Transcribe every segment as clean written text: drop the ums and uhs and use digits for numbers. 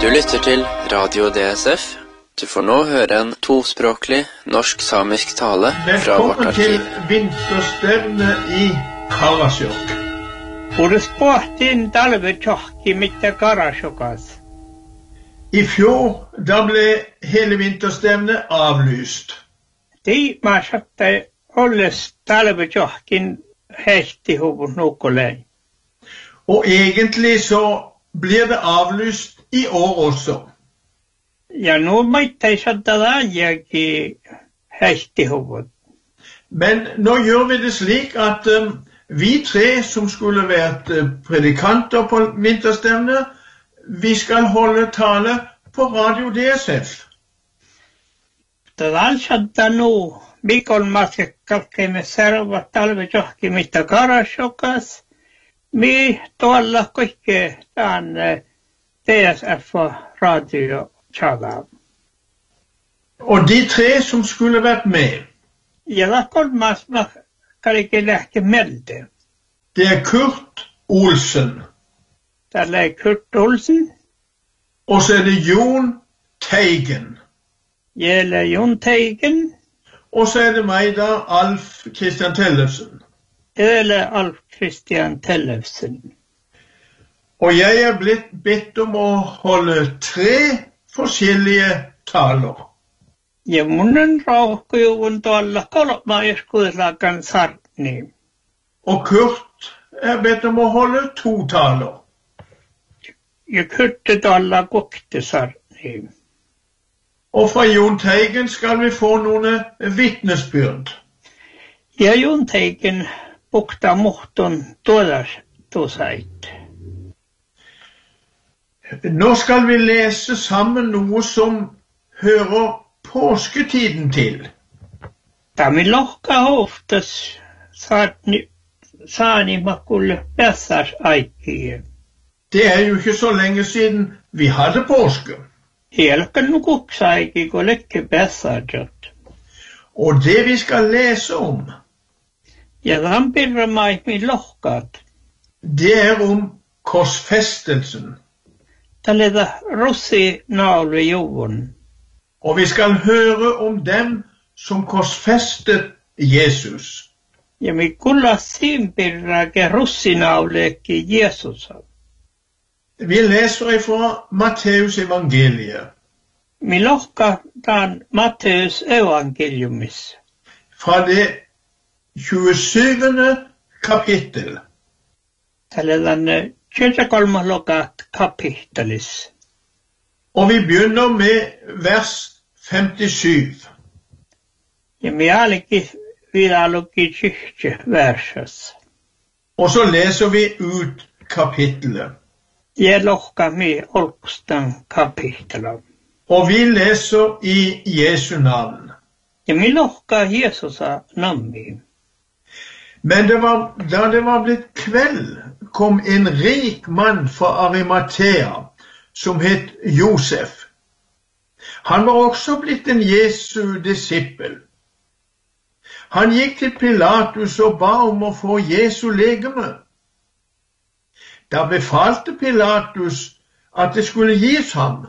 Du lytter til Radio DSF. Du får nå høre en tospråklig norsk-samisk tale fra vårt Velkommen til arkiv. vinterstevne i Karasjok. Uudespohtiin talvetohki mitä Karasjokas. I fjor da ble hele vinterstevnet avlyst. Tiimaa saattaa olles talvetohkin hehtihuvun nukuleen. Og egentlig så blir det avlyst i år også. Ja nu maittai saattaa laajakin hehtihuvut. Men nå gjør vi det slik at vi tre som skulle vært predikanter på vinterstevnet, vi skal holde tale på Radio DSF. Tällä saattaa nu Mikon matkakalkeimme seuraava talvetohki mitä Karasjokas. Mi tuolla kaikki tämän DSF-radio tjalla. Og de tre som skulle vært med, Ja la kolmas kaikki lähti melte. det Kurt Olsen, Tällä är Kurt Olsen, og så det Jon Teigen, Jelle Jon Teigen, og så det meg da, Alf Kristian Tellefsen. eller Alf Christian Tellefsen. Og jeg blitt bedt om å holde 3 forskjellige taler. Ja munnen rauhkujuvun tuolla kolma eskuislakan sarni. Og Kurt bedt om å holde 2 taler. Ja Kurtte tuolla koktisarni. Og fra Jon Teigen skal vi få noen vittnesbyrd. Ja Jon Teigen bukta muhtun tuosait. Nå skal vi lese sammen noe som hører påsketiden til. Tämä lohka hoftas saani makulle päässas aikie. Det jo ikke så lenge siden vi hadde påske. Helkan nukuksaiki kun lekke päässajat. Og det vi skal lese om, Ja lampirra maihmi lohkaat. det om korsfestelsen. Tällä russi naulu juvun. Og vi skal høre om dem som korsfestet Jesus. Ja mi kulla simpirra ke russi naulekki Jeesusa. Vi leser ifra Matteus evangeliet, Mi lohka taan Matteus evankeliumis. fra det 27. kapittel. Tällä tjötäkolma lokat kapittelis. Og vi begynner med vers 57. Ja mi alki vielä luki tjyhtje versas. Og så leser vi ut kapittelet. Ja lohka mi olkustan kapittela. Og vi leser i Jesu navn. Ja mi lohka Jeesusa nammi. Men da det var blitt kveld, kom en rik mann fra Arimathea, som het Josef. Han var også blitt en Jesu disippel. Han gikk til Pilatus og ba om å få Jesu legeme. Da befalte Pilatus at det skulle gis ham.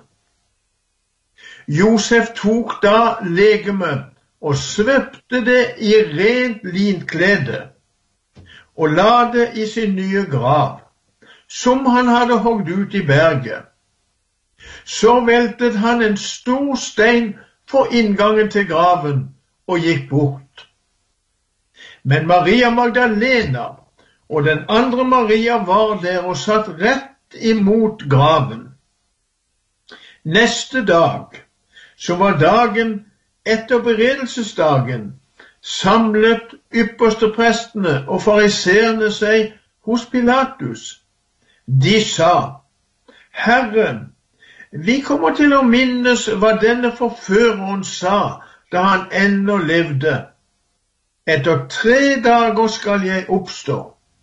Josef tok da legeme og svøpte det i rent linklede og la det i sin nye grav, som han hadde hogd ut i berget. Så veltet han en stor stein for inngangen til graven og gikk bort. Men Maria Magdalena og den andre Maria var der og satt rett imot graven. Neste dag, som var dagen etter beredelsesdagen, samlet yppersteprestene og fariseerne seg hos Pilatus. De sa, Herre, vi kommer til å minnes hva denne forføreren sa da han ennå levde. Etter 3 dager skal jeg oppstå.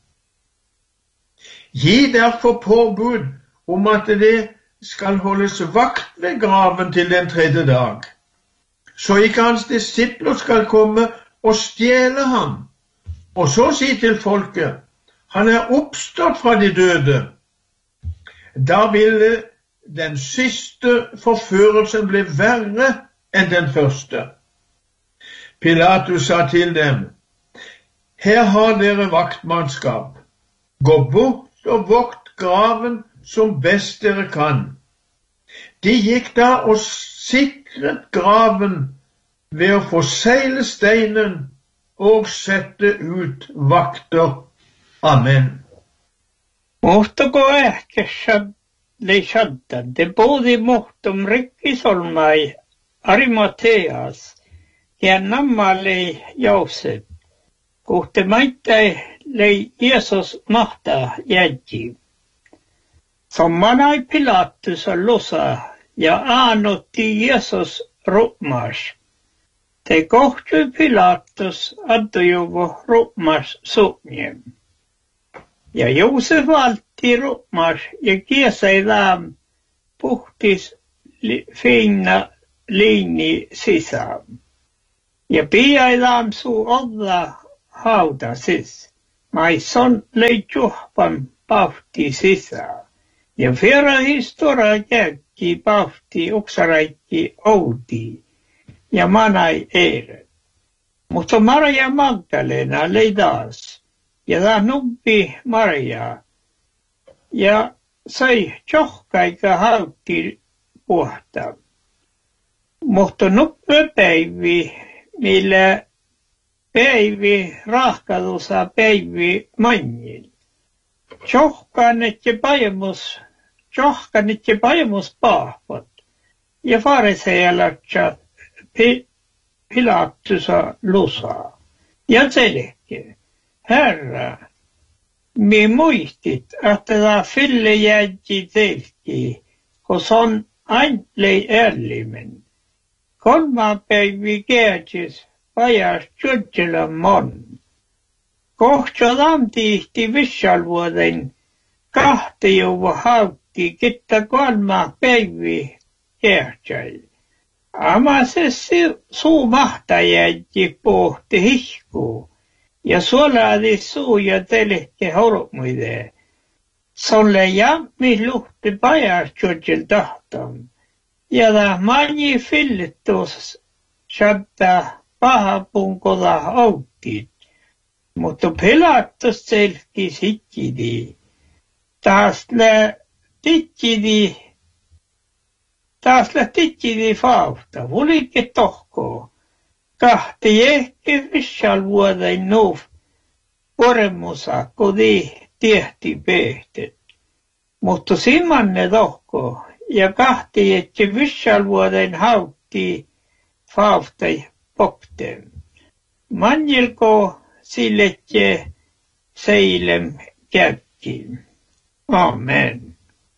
Gi derfor påbud om at det skal holdes vakt ved graven til den 3. dag, så ikke hans disipler skal komme og stjele ham, og så si til folket, han oppstått fra de døde. Da ville den siste forførelsen ble verre enn den første. Pilatus sa til dem, her har dere vaktmannskap. Gå bort og vokt graven som best dere kan. De gikk da og sikret graven ved å forsegle steinen og sette ut vakter. Amen. Muhtako ehkä shaddan, det både muhtum rikkisolmai Arimateas ja nammali Joosep, kohte maittai lei Jeesus mahta jädji. Sommanai Pilatus losa ja aanutti Jeesus ru'mas. Te kohtu Pilatus addujuvo ru'mas su'njem. Ja Joosef valti ru'mas ja kiesai daam puhtis fina liini sisään. Ja piai daam suu olla haudasis. Maison lei juhpan pahti sisään. Ja fera historia jäkki pahti uksaraikki outi. Ja manai eiret. Mutta Maria Magdalena lei taas. Ja da nubbi Maria. Ja sai johkaika hautti puhta. Mutta nuppe päivi, millä päivi rahkadusa päivi manjil. Johkanet ja pajemus pahvat. Ja fariseelatsa Pilatusa lusaa. Ja selke, Herra, me muistit, että tämä fylle jädji telki, kun on aintlei ärlimen. Kolma päivi käätsis pajas tjutsela mon. Kohtsadam tihti vissalvuoden kahtijuva haukki, kitta kolma päivi käätsäil. Ama se suu mahtajädji pohti hihkuu. Ja suolaadi suu ja telehke hormuide. Solle jammi luhti pajas tjutsel tahtam. Ja da mani fyllitus shabda pahapunkoda auttit. Mutta Pilatus selki sikkidi. Taas tikkidi faavta. Vulikke tohko. Kahti ehki vissalvuoden nuuf. Oremusa kodi tehti pehtet. Mutta simanne tohko. Ja kahti ehki vissalvuoden hautti faavtai pokten. Manjelko silletje seilem käkki. Amen.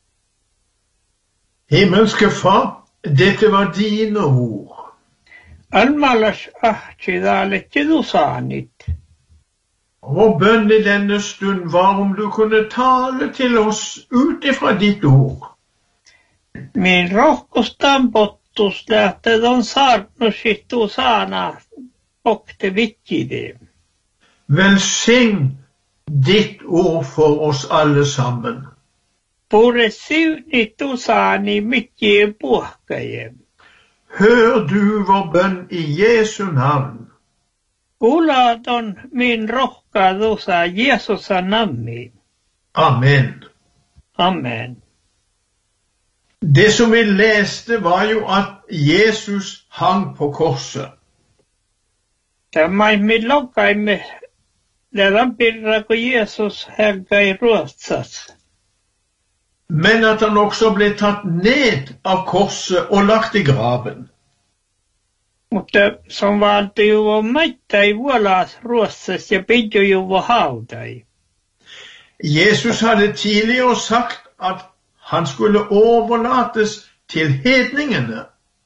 Himmelske Far, dette var dine ord. Almalas ahtsidaletje du saanit. Og bønn i denne stund var om du kunne tale til oss utifra ditt ord. Min rohkustan pottus lähtee on saarnusittu saana pokte vikkide. Velsign ditt ord for oss alle sammen. Pure siunittu saani mikkie puhkaje. Hør du vår bønn i Jesu navn. Ulaton min rohkadusa Jeesusa nammi. Amen. Amen. Det som vi leste var jo at Jesus hang på korset. Tämä me lokaimme lämpirra kun Jeesus häggai ruotsas. Men at han også ble tatt ned av korset og lagt i graven. Mutta som valti juvo maittai vuolas ruotsas ja pidjo juvo haudai. Jesus hadde tidligere sagt at han skulle overlates til hedningene.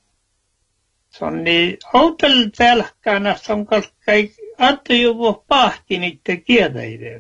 Sonni outeltelkana som kalkai adjuvo pahtinitte kiedeiden.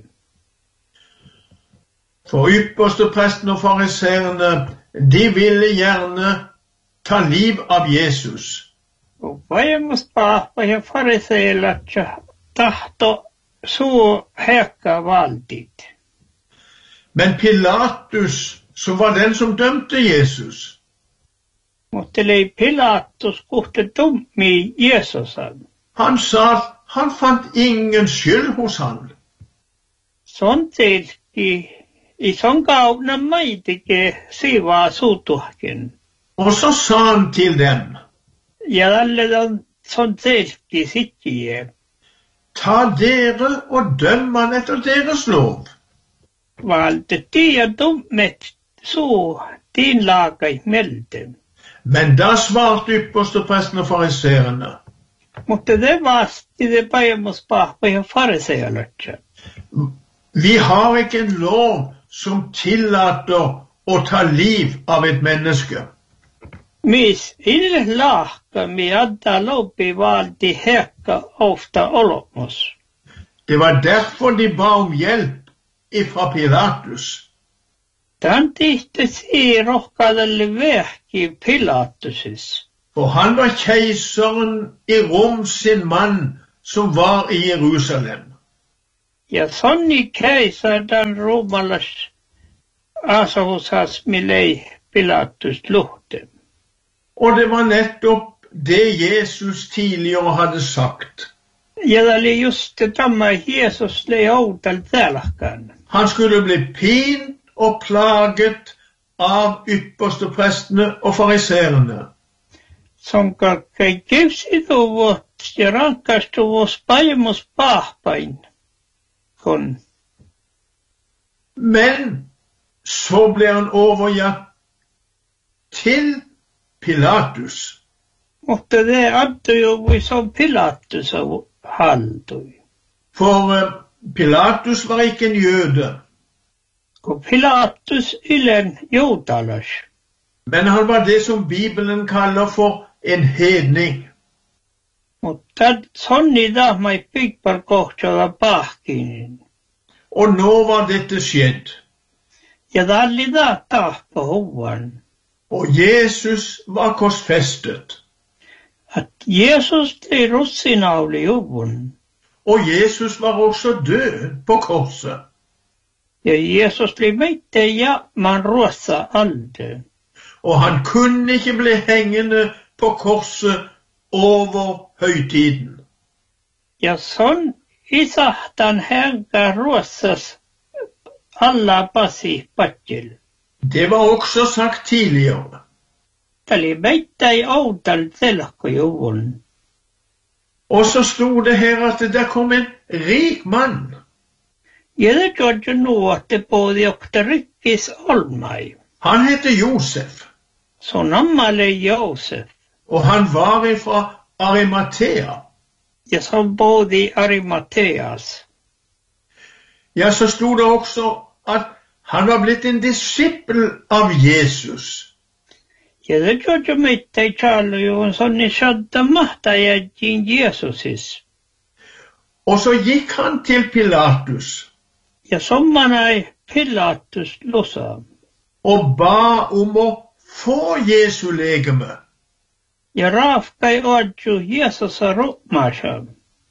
For ypperste presten og fariseerne, de ville gjerne ta liv av Jesus. Vajemus pahpa ja fariseelatsa tahto suu hekka valtit. Men Pilatus som var den som dømte Jesus. Mutta lei Pilatus kohta dömi Jesusen. Han sa at han fant ingen skyld hos han. Sån selki i sån kauna maitike siivaa suutuhakin. Og så sa han til dem, Ja tälle on sån selki sittie. ta dere og døm han etter deres lov. Valde tiia dummet suu tiinlaakai melte. Men da svarte ypperstepresten og fariseerne, Mutta te vasti te päivämuspahpa ja farisealötsä. vi har ikke en lov som tillater å ta liv av et menneske. Mis ille lahka mi adda lopi valti hekka ofta olomos. Det var derfor de ba om hjelp ifra Pilatus. Tän tihti sii rohkaadelle vehki Pilatusis. For han var keiseren i Rom sin mann som var i Jerusalem. Ja sonni keisadan rumalas asahusas milei Pilatus luhte. Og det var nettopp det Jesus tidligere hadde sagt. Ja oli just tämä Jeesus lei outal täälläkään. Han skulle bli pint og plaget av yppersteprestene og fariseerne. Sonka kai kipsituvut ja rankastuvus paimus pahpain. Kun Men så ble han overgitt til Pilatus. mutta te antoi som Pilatus haldui. For Pilatus var ikke en jøde, Kun Pilatus ylen juutalas. men han var det som Bibelen kaller for en hedning. Mutta sonni tahmai pikpar kohtala pahkinin. Og nå var dette skjedd. Ja talli tahpa huvan. Og Jesus var korsfestet. At Jeesus tei russinauli huvun. Og Jesus var også død på korset. Ja Jeesus bli meitte ja man ruossa alde. Og han kunne ikke bli hengende på korset over høytiden. Ja son isahtan henka ruossas alla pasi patjil. Det var også sagt tidligere. Tali meitte i outal telakko juvun. Og så sto det her at der kom en rik mann. Ja det gjorde nu at det både okta rikkis olmai. Han hette Josef, Så nammale Josef. og han var fra Arimathea. Ja som bodde i Arimatheas. Ja, så sto det også at han var blitt en disippel av Jesus. Ja det gjorde meitte i tjalo juvun sonni shadda mahta jäjin Jesusis. Og så gikk han til Pilatus Ja sommanai Pilatus lusa. og ba om å få Jesu legeme. Ja raafkai odju Jesusa ruhmasha.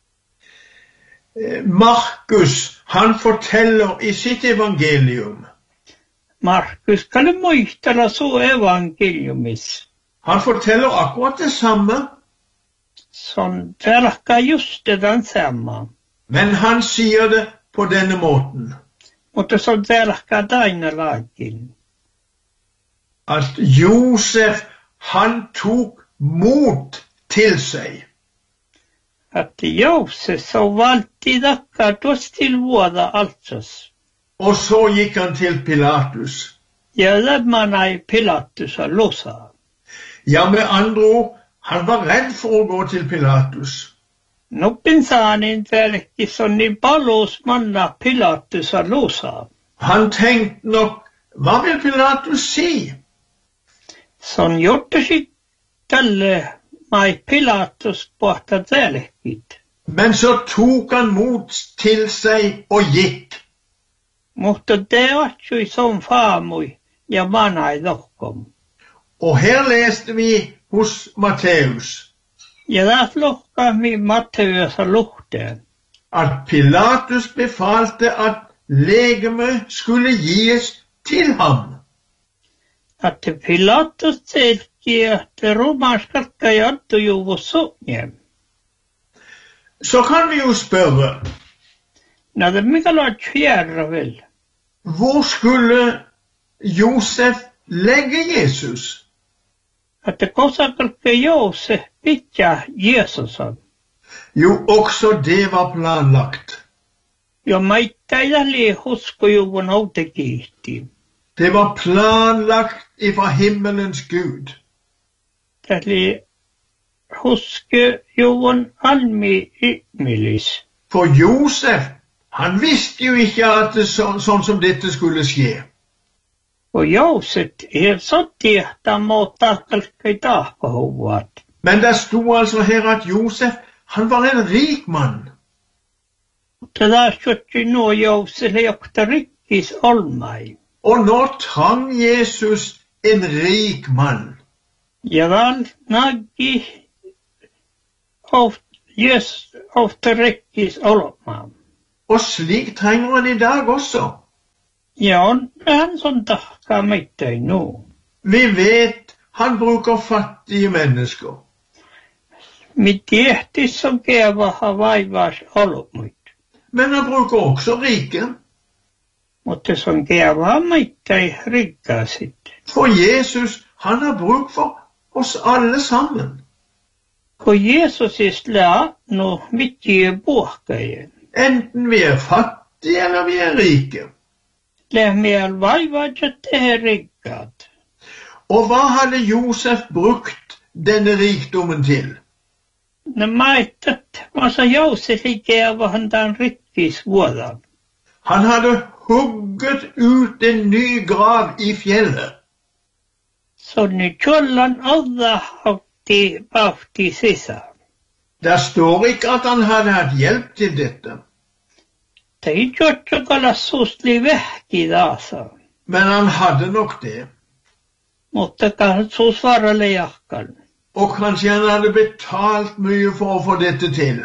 Markus, han forteller i sitt evangelium. Markus kalle muistella su evankeliumis. Han forteller akkurat det samme, Som telakka just den samma. men han sier det på denne måten. Mutta som telakka daina lagin. At Josef, han tok mot til seg. Att Josef så valti dakka tostil vuoda altsos. Og så gikk han til Pilatus. Ja lämmanai Pilatusa lusa. Ja, med andre ord, han var redd for å gå til Pilatus. Nuppin saanin telkki sonni palus manna Pilatusa lusa. Han tenkte nok, hva vil Pilatus si? Son jottasi tälle mai Pilatus pohta telkit. Men så tok han mot til seg og gikk. Mutta te otsui son faamui ja manai lohkom. Og her leste vi hos Matteus Ja läht lohkami Matteusa luhteen. at Pilatus befalte at legeme skulle gis til ham. att Pilatus säger att romerska skajat och ju var sången. Så kan vi jo spørre, När det mycket lagt fjärra väl. hvor skulle Josef legge Jesus? Att det kostar Josef pitcha Jesusen. Jo, også det var planlagt. Ja maittajali husko juvun autekiihti. Det var planlagt ifra himmelens Gud. Eli huske juvun almi ymmilis. For Josef, han visste jo ikke at det sånn som dette skulle skje. Och Josef sotti, että muuta kalkkai tahpahuvat. Men det sto altså her at Josef, han var en rik mann. Tätä syötti nuo Josef jokta rikkis olmai. Og nå trang Jesus en rik mann. Ja val naggi ofta rikkis olmai. Og slik trenger han i dag også. Ja, han som tahkaa mittai nu. Vi vet han bruker fattige mennesker. Mitt som keva har vaivas olmuit. Men han bruker også rike. Mutta som keva mittai rikkaasit. For Jesus, han har bruk for oss alle sammen. Kun Jesus islää no mittie puhkajen. Enten vi er fattige eller vi er rike. Lähmiel vaivas tehdä rikkaat. Og hva hadde Josef brukt denne rikdommen til? Ne maittat massa Josef ikeva han tämän rikkis vuodan. Han hadde hugget ut en ny grav i fjellet. Så ni tjollan alla hautti pahti sisään. Der står ikke at han hadde hatt hjelp til dette. Tei tjotsokala susli vähki daasa. Men han hadde nok det. Mutta kanskje svaralle jakkan. Og kanskje han hadde betalt mye for å få dette til.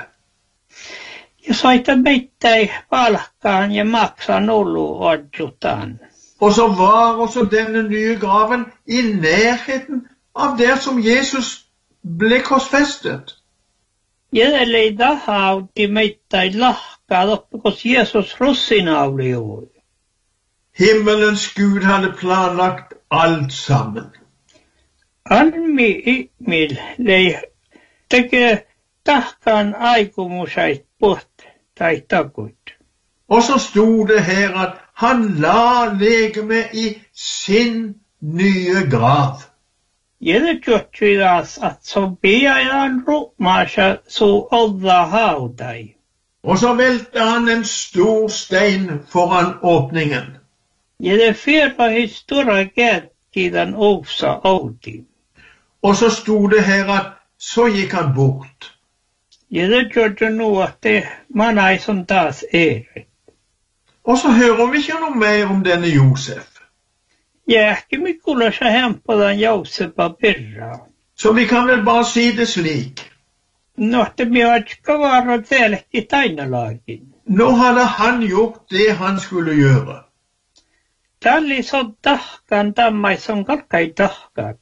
Ja saita mittai palkkaan ja maksa nullu odjutan. Og så var også denne nye graven i nærheten av der som Jesus ble korsfestet. Jädellei tahautti mittai lahkaat oppikos Jesus russinauli juuri. Himmelens Gud hadde planlagt alt sammen. Almi ymil lei tekee tahkaan aikumusait puht tai takuit. Og så sto det her at han la legemet i sin nye grav. Jäde tjotsui taas, at som piajan rumaasa suu olla hautai. Og så velte han en stor stein foran åpningen. Jäde fyrra historia kärkidan ousa outi. Og så sto det her at så gikk han bort. Jäde tjotsui nu, at det manai som taas eri. Og så hører vi ikke noe mer om denne Josef. Ja ehkä mikulassa hempadan Josepa pirraa. Så vi kan vel bare si det slik. No, että me atska vaara teellekin tainalaakin. Nå hadde han gjort det han skulle gjøre. Talli så tahkan tammai som kalkai tahkat.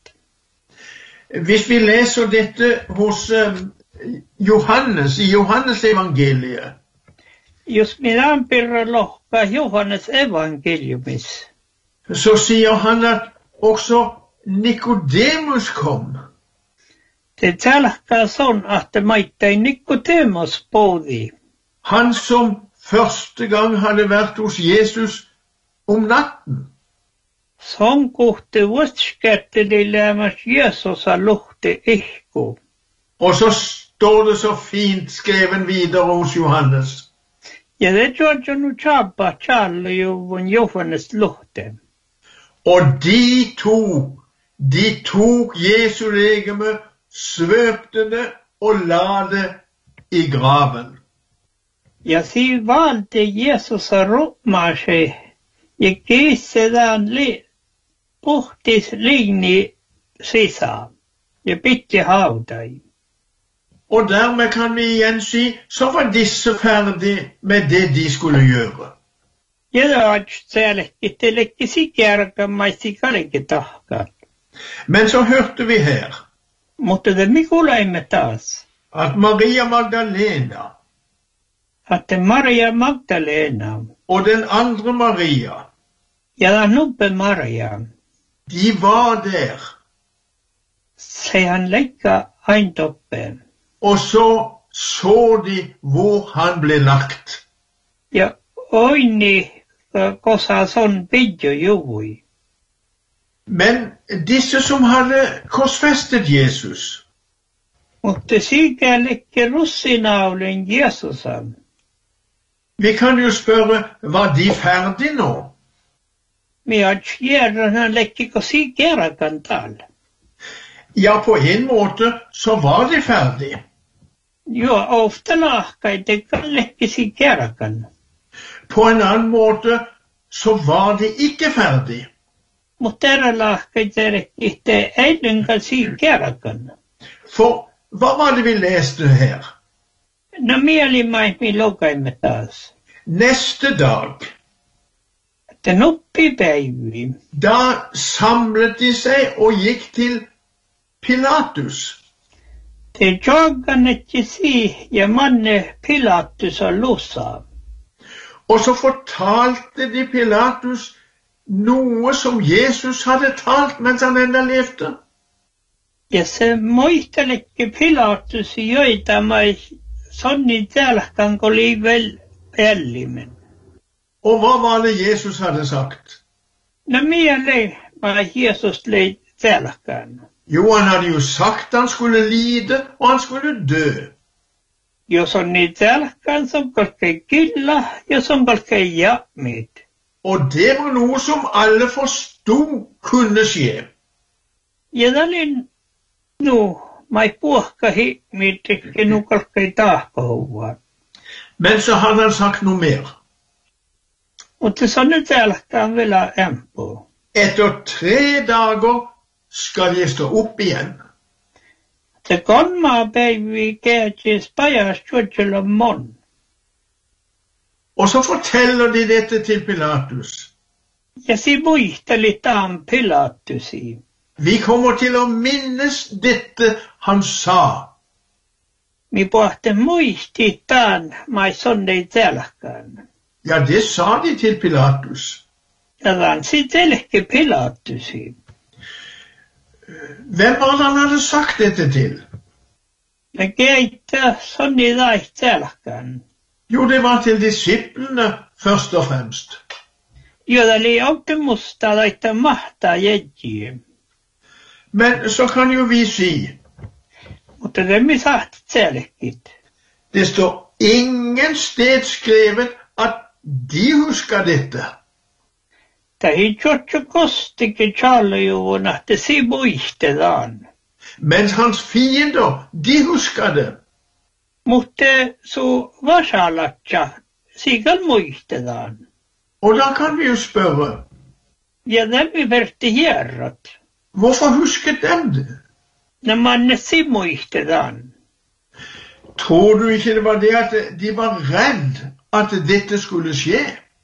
Hvis vi leser dette hos Johannes, i Johannes evangeliet, Jos minä pirra lohka Johannes evankeliumis. så sier han at også Nikodemus kom. Det talkkaa son, että maittai Nikodemus poodi. Han som første gang hadde vært hos Jesus om natten. Son kohti vuotskätteli lämmäs Jeesusa luhti ihku. Og så står det så fint skreven videre hos Johannes. Ja det tjotsui nu tjabba tjallujuvun Johannes luhten. Og de tok Jesu legeme, svøpte det og la det i graven. Ja si valti Jeesusa rumaasi ja kiissedään puhtis liini sisään ja pitti hautai. Og dermed kan vi igjen si, så var disse ferdig med det de skulle gjøre. Men så hørte vi her at Maria Magdalena og den andre Maria, de var der. Og så de hvor han ble lagt. Ja, oini kosa son bidjo juvui. Men disse som hadde korsfestet Jesus, måtte sikkert ikke russinavlen Jesusen. Vi kan jo spørre, var de ferdig nå? Men jeg gjør han ikke sikkert kantal. Ja, på en måte så var de ferdig. Jo, ofte lager det kan ikke sikkert kan. På en annen måte så var de ikke ferdig. Mutta lager det ikke en kan sikkert kan. For hva var det vi leste her? Neste dag, da samlet de seg og gikk til Pilatus. Og så fortalte de Pilatus noe som Jesus hadde talt mens han enda levde. Se muistelekin Pilatus joita mai sonni tälkan oli vel pellimen. Og hva var det Jesus hadde sagt? No miele var Jesus lei tälkan. Jo, han hadde jo sagt han skulle lide og han skulle dø. Jo sonni tälkan som kalkei killa ja som kalkei jamit. Og det var noe som alle forstod kunne skje. Ja dalin no, mai puhka himit, ikke no kalkei tahkohua. Men så hadde han sagt noe mer. Mutta sonne tälkan vielä empo. Etter 3 dager skal jeg stå opp igjen. Det konmaa päivi käätis pajas tjuotsella mon. Og så forteller de dette til Pilatus. Ja si muisteli taan Pilatusi. Vi kommer til å minnes dette han sa. Mi pohti muisti taan mai sonnei tälkan. Ja, det sa de til Pilatus. Ja vaan sitten ehkä Pilatusi. Hvem var det han hadde sagt dette til? Men keitä sonni tai tälkan. Jo, det var til disiplene først og fremst. Jo, det oli autemusta laittaa mahtaa jäjiä. Men så kan jo vi si. Mutta det mi saat selkit. Det står ingen sted skrevet at de husker dette. Tai tjotso kostikin tjallujuvun, että si muistetaan. Mens hans fiender, de husker det. Mutta så vasalatja, sigal muistetaan. Og da kan vi jo spørre. Ja, det vi verti hierrat. Hvorfor husket dem det? Når man si muistetaan. Tror du ikke det var det at de var redd at dette skulle skje?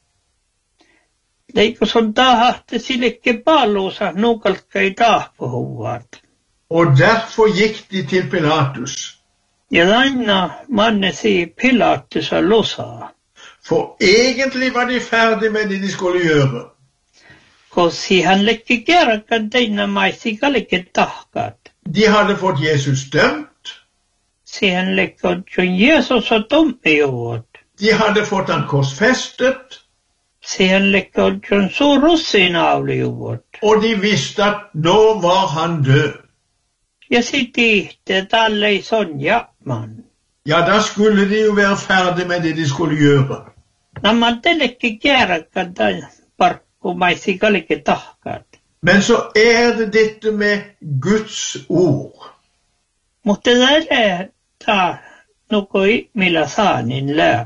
Det er ikke sånn da hadde sille ikke ballosa nukalkai tahpuhuvat. Og derfor gikk de til Pilatus. Ja, aina manne si Pilatus og losa. For egentlig var de ferdig med det de skulle gjøre. Kosi han lekke kerkan teina maisi kalike tahkat. De hadde fått Jesus dømt. Si han lekke on Jesus og tommijuvat. De hadde fått han korsfestet. Si han lekke on surussinavlijuvat. Og de visste at nå var han død. Ja sitten tälle ei sonja man. Ja, da skulle de jo være ferdig med det de skulle gjøre. När man telekki kerkan tai parkku maisi kalike tahkat. Men så det dette med Guds ord. Mutta det ta nokoi millä saanin lää.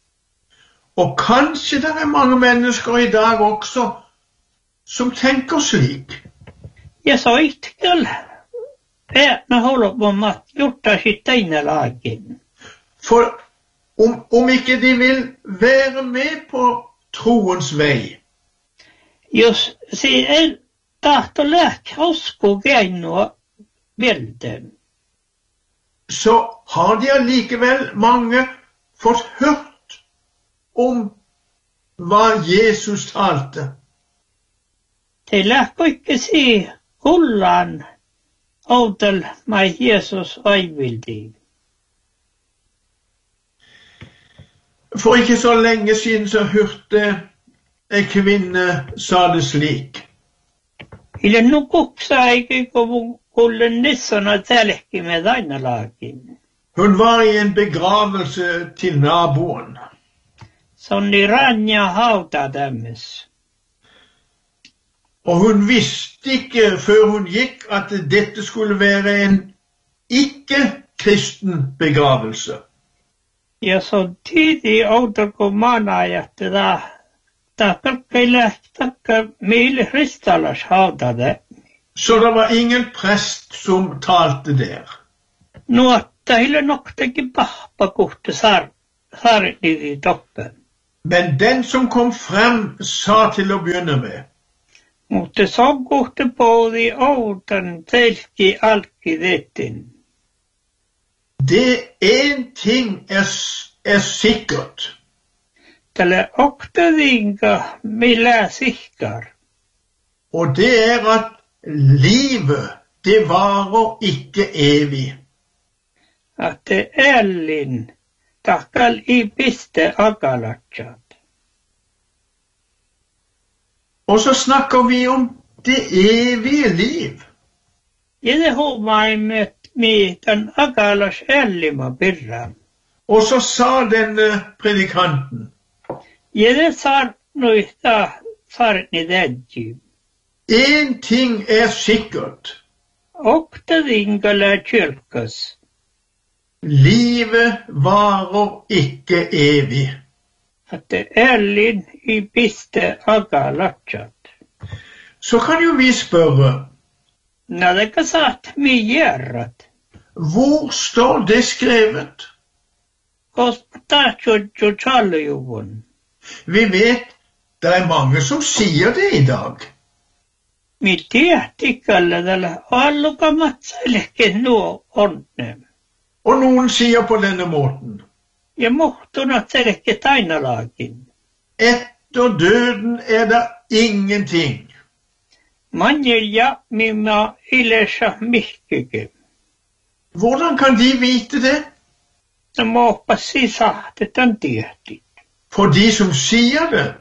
Og kanskje det mange mennesker i dag også som tenker slik. Ja soitkel. Mä håller på med att gjorta sitt egna lagen. For om ikke de vil være med på troens vei. Jos se tahto lähteä uskoa keinoa velden, så har de allikevel mange fått hørt om hva Jesus talte. de lähtee ikke se kullan outel mai Jesus aivildi. For ikke så lenge siden så hørte en kvinne sa det slik. Ile nukuksa eikä kullen nissona tälkki med aina laakin. Hun var i en begravelse til naboen. Sonni ranja hauta tämmös. Og hun visste ikke før hun gikk at dette skulle være en ikke-kristen begravelse. Ja så tiidi outokumana ja ta pelkkai lähtakka meille kristallas hautade. Så det var ingen prest som talte der. Nuotta hille noktakin pahpa kohta sarni i toppen. Men den som kom frem sa til å begynne med: Mutta så kohta poodi outan telki alki detin. Det en ting er sikkert. Tälle oktadinka millä sikkar. Og det er at livet, det varer ikke evig. Att det ellin takkal i piste akalatsat. Og så snakker vi om det evige liv. Ja det huomaimme den akalas ellima pirran. Og så sa denne predikanten: Ja det sarni tädji. En ting er sikkert. Oktadinka lää kyrkas. Livet varer ikke evig. Att det ellin i piste akalatsat. Så kan jo vi spørre: Nadeka saat mi järrat. hvor står det skrevet? Koska taatsuutsu chalujuvun. Vi vet det er mange som sier det i dag. Mi tiehtikkalle tällä allukamatsaillekin nuo onne. Og noen sier på denne måten: Ja muhtuna selke tainalaakin. etter døden er det ingenting. Manjelja mimma ilesa mihkike. Hvordan kan de vite det? No mooppas sisahdetan tiehti. For de som sier det,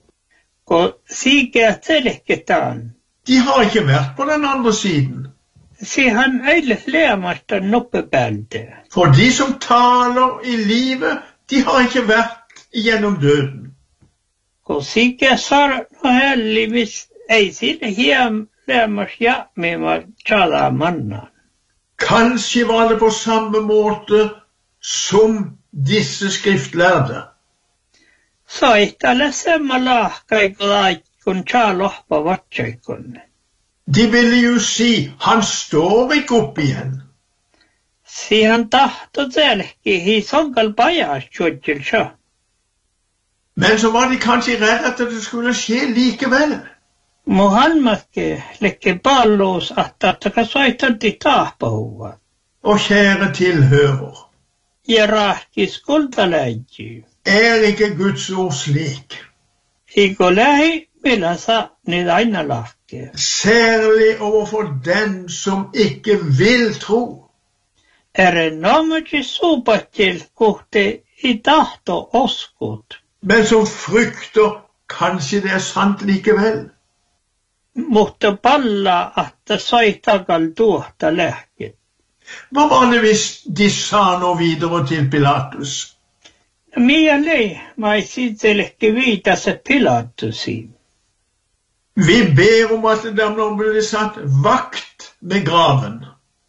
Ko siikeä selketaan. de har ikke vært på den andre siden. Sihan eille leamasta noppepälte. For de som taler i livet, de har ikke vært gjennom døden. Ko siikeä saara no hellimis ei sille hiem leamas ja mimma chalaa mannan. Kanskje var det på samme måte som disse skriftlærde. Soittalle semma lahkaikulaikun chalohpa vatsaikun. De ville jo si: han står ikke opp igjen. Siihen tahto selki hi sonkal pajas tjuotjelsa. Men så var de kanskje redde at det skulle skje likevel. Muhammadke lekke pallus attattaka soitanti tahpahuva. Og kjære tilhører, Ja rahki skultaläji. er ikke Guds ord slik? Iko lähi millä sa nid aina lahke. Særlig overfor den som ikke vil tro. Erinomaisesti supatjel kohte i tahto oskut. Men som frykter kanskje det er sant likevel. Mutta palla että soitakal tuota lähket. Hva var det hvis de sa nå videre til Pilatus? Mieli mai sitselekki viitase Pilatusiin. Vi ber om at det nå blir satt vakt med graven.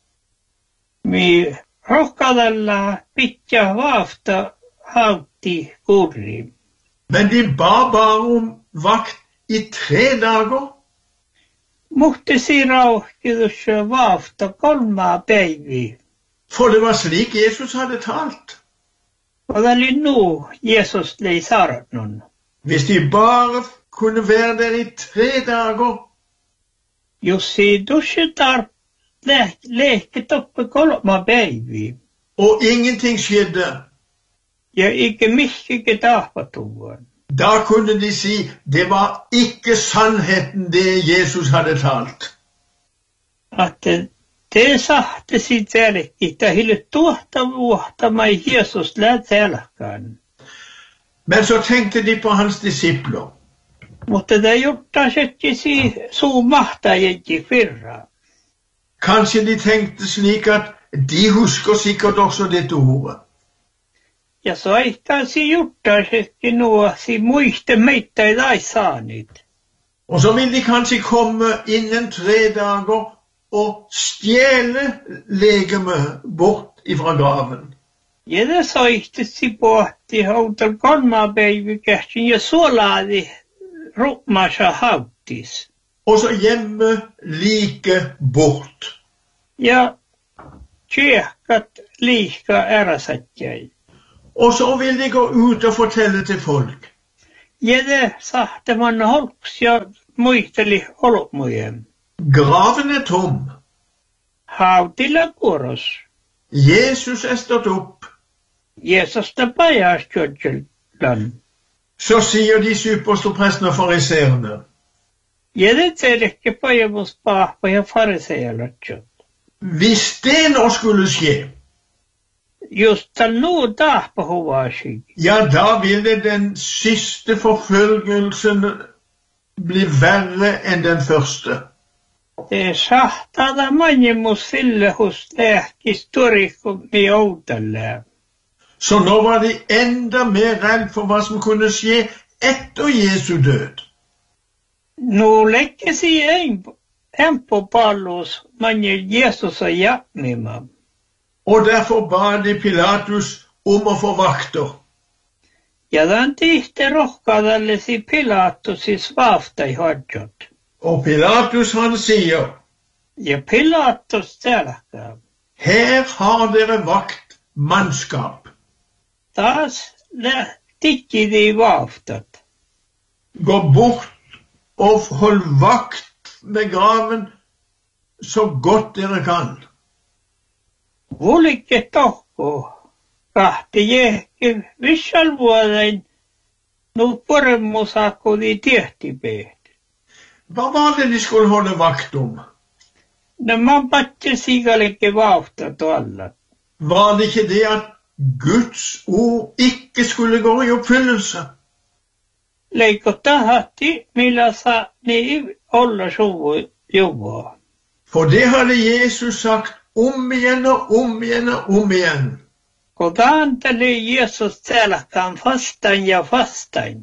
Mi rokkadalla pitkä vaafta hautti kurri. Men de ba bare om vakt i 3 dager. Muhtisi rauhkidussa vaafta 3 päiviä. For det var slik Jesus hadde talt. Odali nu Jesus lei saarnun. Hvis de bare kunne være der i 3 dager. Jussi dusjetar leket oppe kolma baby. Og ingenting skjedde. Ja ikke mye dapatuan. Da kunne de si, det var ikke sannheten det Jesus hadde talt. At det sahte sitt selkit, että hille tuohta vuotta mai Jesus lähtälkään. Men så tenkte de på hans disipler. Mutta det gjorta setti suu mahta jätti firra. Kanskje de tenkte slik at de husker sikkert også dette ordet. Ja så ehkä gjorta setti nuo muiste meitä ei laisaanit. Og så vil de kanskje komme innen 3 dager og stjele legemet bort ifra graven. Ja det soihtisi pohti hautal kolma päivä käsin ja suolaadi rummasa hauttis. Og så gjemme like bort. Ja tjekkat liika äräsätjäi. Og så vil de gå ut og fortelle til folk. Ja det sahte man holks ja muisteli olmujen. Graven er tom. Hautilla kuros. Jesus er stått opp. Jesus tapajas kjøtjeldan. Så sier de superstoprestene og fariseerne. Ja det telekki pajamus paappa ja farisejalatjot. Hvis det nå skulle skje, just nu tahpa huvasi. ja, da ville den siste forfølgelsen bli verre enn den første. Det sahtada manjemus sille hos lähkistorikko mi oudalle. Så nå var de enda mer redd for hva som kunne skje etter Jesu død. Nu lekkesi en på pallos manje Jesus og jatnima. Og derfor ba de Pilatus om å få vakter. Ja den tihti rohkadallesi Pilatusi svafta i hodjot. Og Pilatus han sier, Ja Pilatus telka. her har dere vaktmannskap. Taas tikki de vaftat. Gå bort og hold vakt med graven så godt dere kan. Vulikke tohko. Kahti jehki vissalvuodain. Nu poremmusakko de tiehtipeet. Hva var det de skulle holde vakt om? No man patti sigalekke vaftat alla. Var det ikke det at Guds ord ikke skulle gå i oppfyllelse? Leikko tahatti, millä saa niin olla suvu juvoa. For det hadde Jesus sagt om igjen og om igjen og om igjen. Kun anteli Jesus telkan fastan ja fastan.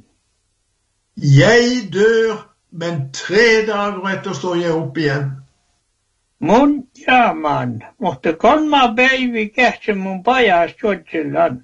Jeg dør, men 3 dager etter står jeg opp igjen. Mun jaman, mutta kolma päivi kähtsä mun pajas kjodjelan.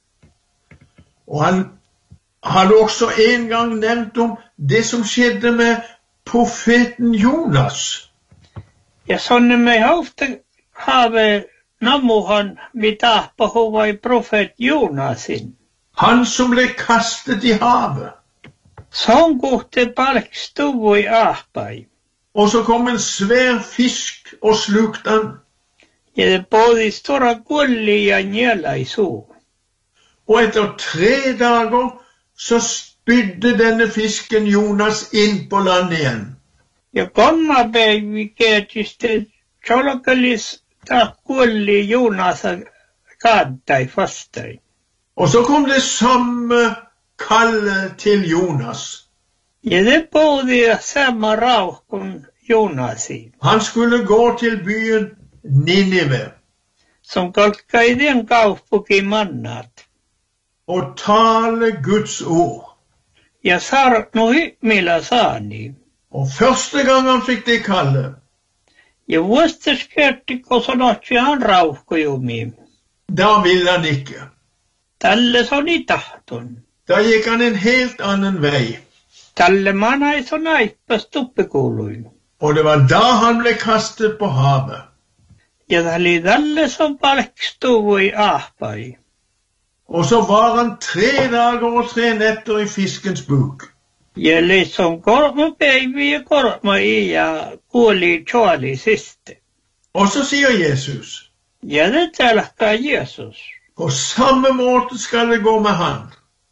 Og han hadde også en gang nevnt om det som skjedde med profeten Jonas. Ja sonne me haufte have namuhan mitä puhui profeet Jonasin. Han som ble kastet i havet. Son kohte palkstuvui ahpai. Og så kom en svær fisk og slukte han. Ja det både stora kulli ja njela i suu. Og etter 3 dager så spydde denne fisken Jonas inn på land igjen. Ja kolma päivi kätiste cholkalis ta kulli Jonasa kaattai fastai. Og så kom det samme kallet til Jonas. Ja det både samma rauhkun Jonasi. Han skulle gå til byen Ninive Som kalkkai den kaupuki mannat. og tale Guds ord. Ja sarnu millä saani. Og første gang han fikk det kallet, Ja vuostas kertiko sanotsi han rauhkujumi. da ville han ikke. Tälle soni tahton. Da gikk han en helt annen vei. Tälle manai son aippas tuppikuuluin. Og det var da han ble kastet på havet. Ja tälle som palkstuvui ahpai. Og så var han 3 dager og 3 netter i fiskens buk. Ja liksom kolme päiviä kolme ja kuoli Charlie siste. Og så sier Jesus, Ja det tälkää Jesus. på samme måte skal det gå med han.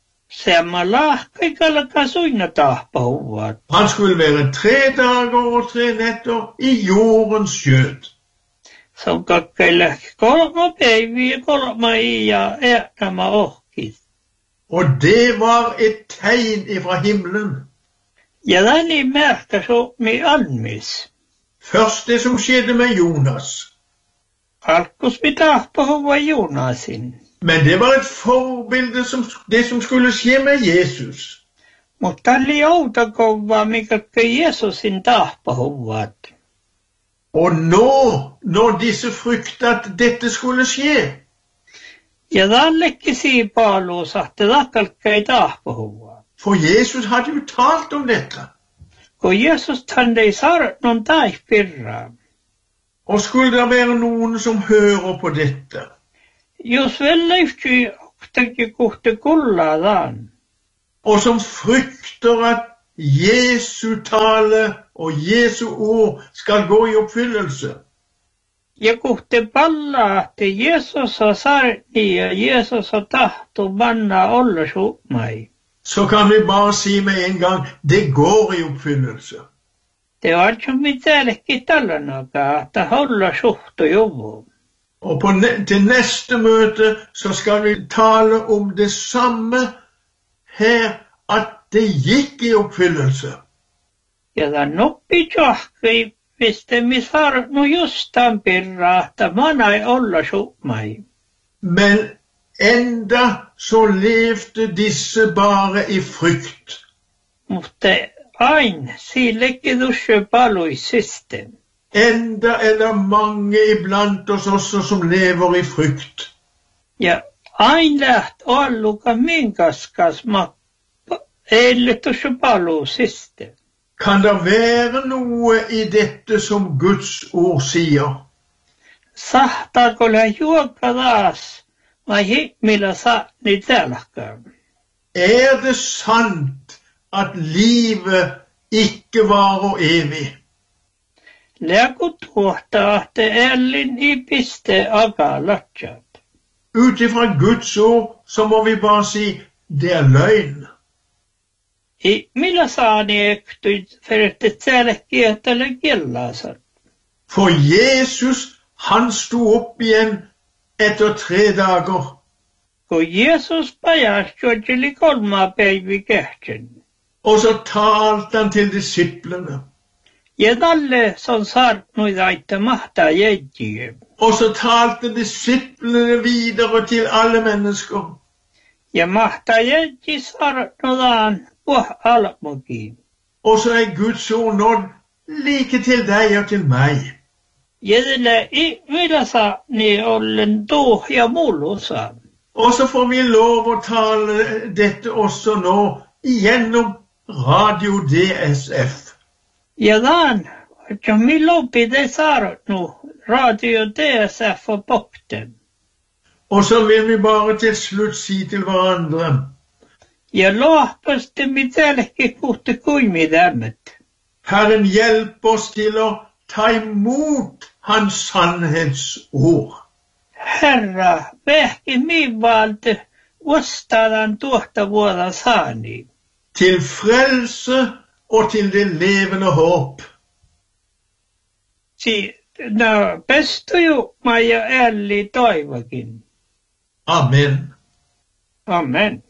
Samalla kaikalla suinna tahpahuvat. Han skulle være 3 dager og 3 netter i jordens skjøt. Som kakkeilla kolme päiviä kolme ja äknämä ohkis. Og det var et tegn ifra himmelen. Ja tänni märkä suomi almis. Først det som skjedde med Jonas. Alkus mi tahpahuva Jonasin. Men det var et forbilde det som skulle skje med Jesus. Mutta oli outakova mikä Jeesusin tahpahuvat. Og nå, når disse fryktet at dette skulle skje, Ja tällekin siipaluus ahte takkalkkai tahpahuvat. for Jesus hadde jo talt om dette. Kun Jeesus ei saarnon taihpirraa. Og skulle det være noen som hører på dette, Jos velleifty oktaki kuhte kulladaan. og som frykter at Jesu tale og Jesu ord skal gå i oppfyllelse, Ja kuhte pallaa, että Jeesus on sarni ja Jeesus on tahto manna olla suutmai. så kan vi bare si med en gang, det går i oppfyllelse. Te vartsu mitäällekin tällanakaan, että olla suhto juvu. Og til neste møte så skal vi tale om det samme her, at det gikk i oppfyllelse. Ja tän noppi tjohkei, mistä mi saarnu just tämän pirraa, että mana ei olla suutmai. Men enda så levde disse bare i frykt. Mutta ain sillekin tuossa palui system. Enda er det mange iblant oss også som lever i frykt. Ja ain läht alluka minkaskas ma ei tuossa paluu system. Kan det være noe i dette som Guds ord sier? Sahtaako lä juokka taas, vai himmillä saani tälkään. Er det sant at livet ikke varer evig? Läku tuottaa, että ellin i piste agalatjat. Ut ifra Guds ord så må vi bare si, det er løgn. Millä saani ektyt, för att det tälkietele killasat. For Jesus, han sto opp igjen etter 3 dager. Kun Jeesus pajas juotseli 3 päivää kähtsen. Og så talte han til disiplene. Ja talle som sartnuita, että mahtaa jäjiä. Og så talte disiplene videre til alle mennesker. Ja mahtaa jäji sartnutaan puh almukin. Og så er Guds ord nådd like til deg og til meg. Ja tällä millä saani ollen tuh ja mullusa. Og så får vi lov å tale dette også nå gjennom Radio DSF. Ja tämän, että milloin pitää sartnu radio DSF og bokten. Og så vil vi bare til slutt si til hverandre, Ja lohpasti mitällekin kuhte kuimitämmet. Herren hjelp oss til å ta imot hans sannhetsord. Herra, vähki min valde vastadan tuohta vuoda saani. Til frelse og til det levende håp. Pesto Jumma ja älli toivokin. Amen. Amen.